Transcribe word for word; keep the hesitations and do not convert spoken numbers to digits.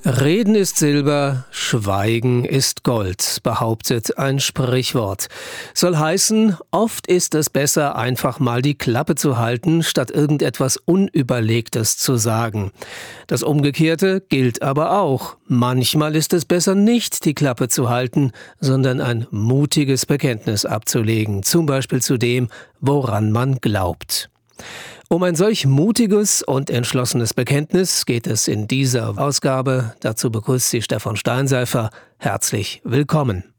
Reden ist Silber, Schweigen ist Gold, behauptet ein Sprichwort. Soll heißen, oft ist es besser, einfach mal die Klappe zu halten, statt irgendetwas Unüberlegtes zu sagen. Das Umgekehrte gilt aber auch. Manchmal ist es besser, nicht die Klappe zu halten, sondern ein mutiges Bekenntnis abzulegen, zum Beispiel zu dem, woran man glaubt. Um ein solch mutiges und entschlossenes Bekenntnis geht es in dieser Ausgabe. Dazu begrüßt Sie Stefan Steinseifer. Herzlich willkommen.